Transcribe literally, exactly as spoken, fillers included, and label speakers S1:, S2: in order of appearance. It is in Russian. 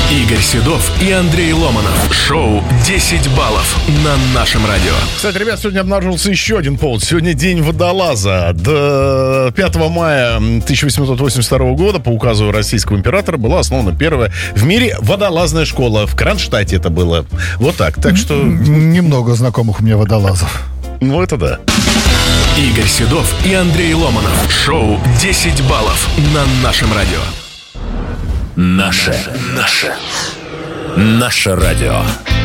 S1: Игорь Седов и Андрей Ломанов. Шоу десять баллов на нашем радио.
S2: Кстати, ребят, сегодня обнаружился еще один повод. Сегодня день водолаза. До пятого мая тысяча восемьсот восемьдесят второго года по указу российского императора была основана первая в мире водолазная школа. В Кронштадте это было. Вот так. Так что...
S3: Немного знакомых у меня водолазов.
S2: Ну, это да.
S1: Игорь Седов и Андрей Ломанов. Шоу десять баллов на нашем радио. Наше, наше, наше радио.